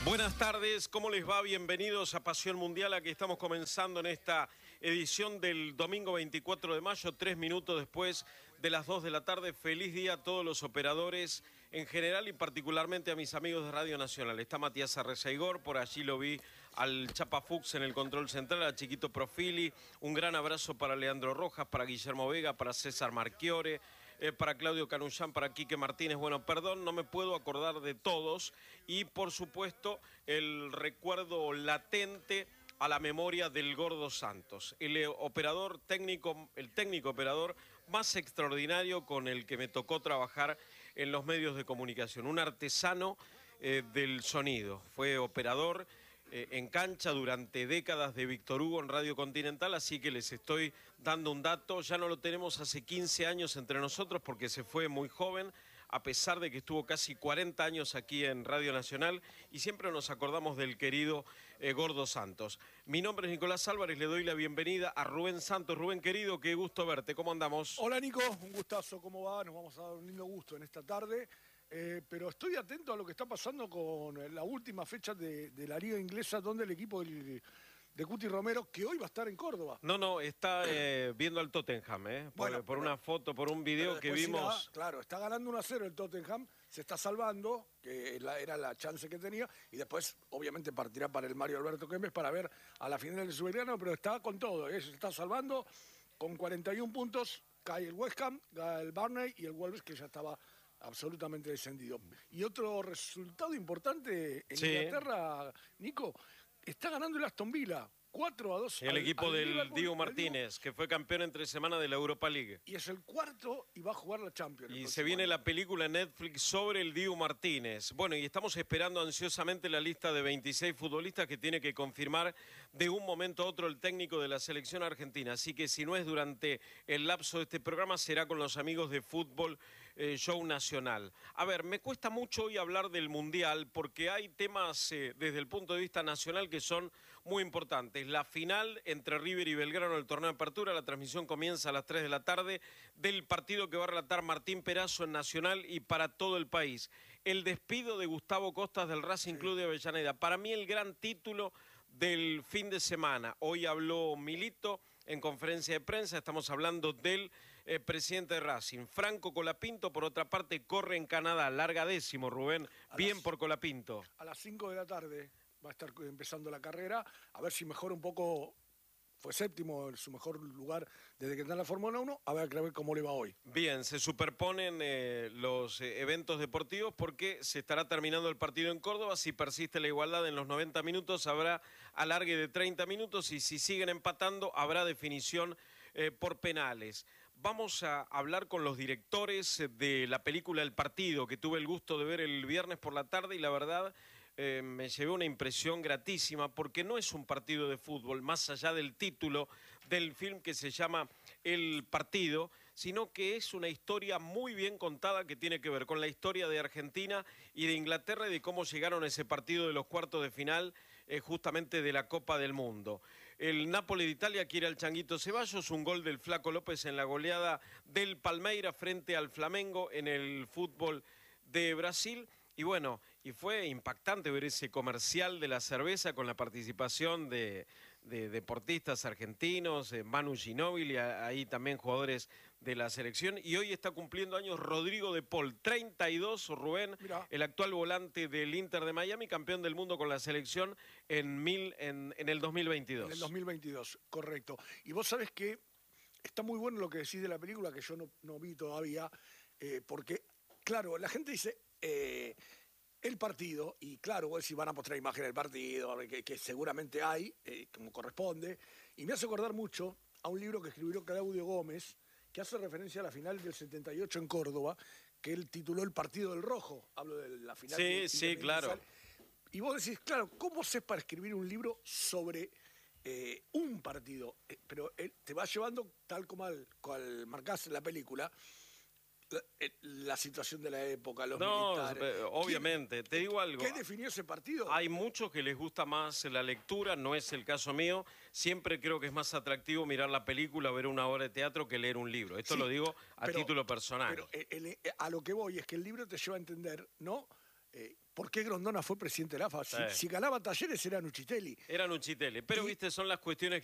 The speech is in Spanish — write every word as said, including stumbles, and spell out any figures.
Buenas tardes, ¿cómo les va? Bienvenidos a Pasión Mundial. Aquí estamos comenzando en esta edición del domingo veinticuatro de mayo, tres minutos después de las dos de la tarde. Feliz día a todos los operadores en general y particularmente a mis amigos de Radio Nacional. Está Matías Arrezaigor, por allí lo vi al Chapa Fuchs en el control central, a Chiquito Profili. Un gran abrazo para Leandro Rojas, para Guillermo Vega, para César Marchiore. Eh, para Claudio Canullán, para Quique Martínez. Bueno, perdón, no me puedo acordar de todos. Y, por supuesto, el recuerdo latente a la memoria del Gordo Santos, el eh, operador técnico, el técnico operador más extraordinario con el que me tocó trabajar en los medios de comunicación. Un artesano eh, del sonido. Fue operador Eh, en cancha durante décadas de Víctor Hugo en Radio Continental, así que les estoy dando un dato. Ya no lo tenemos hace quince años entre nosotros porque se fue muy joven, a pesar de que estuvo casi cuarenta años aquí en Radio Nacional, y siempre nos acordamos del querido eh, Gordo Santos. Mi nombre es Nicolás Álvarez, le doy la bienvenida a Rubén Santos. Rubén, querido, qué gusto verte, ¿cómo andamos? Hola, Nico, un gustazo, ¿cómo va? Nos vamos a dar un lindo gusto en esta tarde. Eh, pero estoy atento a lo que está pasando con la última fecha de, de la Liga Inglesa, donde el equipo del, de Cuti Romero, que hoy va a estar en Córdoba. No, no, está eh, viendo al Tottenham, ¿eh? Por, Bueno, por pero, una foto, por un video que vimos. Irá, claro, está ganando uno a cero el Tottenham, se está salvando, que era la chance que tenía, y después, obviamente, partirá para el Mario Alberto Kempes para ver a la final del Sudamericano, pero está con todo, ¿eh? Se está salvando con cuarenta y un puntos, cae el West Ham, cae el Burnley y el Wolves, que ya estaba absolutamente descendido. Y otro resultado importante en sí. Inglaterra, Nico, está ganando el Aston Villa cuatro a dos. El al, equipo al del Liverpool, Diego Martínez, Diego, que fue campeón entre semana de la Europa League. Y es el cuarto y va a jugar la Champions. Y se viene año. la película en Netflix sobre el Diego Martínez. Bueno, y estamos esperando ansiosamente la lista de veintiséis futbolistas que tiene que confirmar de un momento a otro el técnico de la selección argentina. Así que si no es durante el lapso de este programa, será con los amigos de Fútbol eh, Show Nacional. A ver, me cuesta mucho hoy hablar del Mundial porque hay temas eh, desde el punto de vista nacional que son muy importantes. La final entre River y Belgrano del torneo de apertura, la transmisión comienza a las tres de la tarde, del partido que va a relatar Martín Perazo en Nacional y para todo el país. El despido de Gustavo Costas del Racing Club de Avellaneda, para mí el gran título del fin de semana. Hoy habló Milito en conferencia de prensa, estamos hablando del eh, presidente de Racing. Franco Colapinto, por otra parte, corre en Canadá, larga décimo, Rubén, a bien las, por Colapinto. A las cinco de la tarde va a estar empezando la carrera, a ver si mejora un poco. Fue séptimo en su mejor lugar desde que está en la Fórmula uno, a ver, a ver cómo le va hoy. Bien, se superponen eh, los eh, eventos deportivos porque se estará terminando el partido en Córdoba. Si persiste la igualdad en los noventa minutos, habrá alargue de treinta minutos y si siguen empatando, habrá definición eh, por penales. Vamos a hablar con los directores de la película El Partido, que tuve el gusto de ver el viernes por la tarde y la verdad... Eh, me llevé una impresión gratísima porque no es un partido de fútbol, más allá del título del film que se llama El Partido, sino que es una historia muy bien contada que tiene que ver con la historia de Argentina y de Inglaterra y de cómo llegaron a ese partido de los cuartos de final eh, justamente de la Copa del Mundo. El Napoli de Italia quiere al Changuito Ceballos, un gol del Flaco López en la goleada del Palmeiras frente al Flamengo en el fútbol de Brasil. Y bueno, y fue impactante ver ese comercial de la cerveza con la participación de, de deportistas argentinos, eh, Manu Ginóbili, ahí también jugadores de la selección. Y hoy está cumpliendo años Rodrigo de Paul, treinta y dos, Rubén, Mirá. El actual volante del Inter de Miami, campeón del mundo con la selección en, mil, en, en el dos mil veintidós. En el dos mil veintidós, correcto. Y vos sabés que está muy bueno lo que decís de la película, que yo no, no vi todavía, eh, porque, claro, la gente dice... Eh, el partido, y claro, vos si van a mostrar imágenes del partido, que, que seguramente hay, eh, como corresponde, y me hace acordar mucho a un libro que escribió Claudio Gómez, que hace referencia a la final del setenta y ocho en Córdoba, que él tituló El Partido del Rojo, hablo de la final. Sí, de, sí, de claro. Y vos decís, claro, ¿cómo haces para escribir un libro sobre eh, un partido? Eh, pero eh, te va llevando, tal como al, cual marcás en la película, La, la situación de la época, los no, militares. Obviamente, ¿Qué, te digo algo. ¿Qué definió ese partido? Hay muchos que les gusta más la lectura, no es el caso mío. Siempre creo que es más atractivo mirar la película, ver una obra de teatro que leer un libro. Esto sí, lo digo a pero, título personal. Pero el, el, a lo que voy es que el libro te lleva a entender, ¿no? Eh, por qué Grondona fue presidente de la A F A. Si, Sí. si ganaba Talleres era Nucitelli. Era Nucitelli. Pero, Y- viste, son las cuestiones